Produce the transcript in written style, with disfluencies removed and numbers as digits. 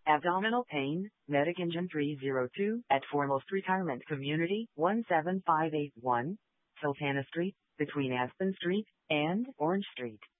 Abdominal pain, Medic Engine 302 at Foremost Retirement Community, 17581, Sultana Street, between Aspen Street and Orange Street.